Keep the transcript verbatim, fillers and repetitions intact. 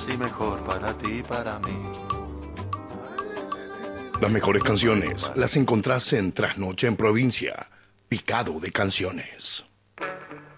y mejor para ti y para mí. Las mejores canciones las encontrás en Trasnoche en Provincia, Picado de Canciones.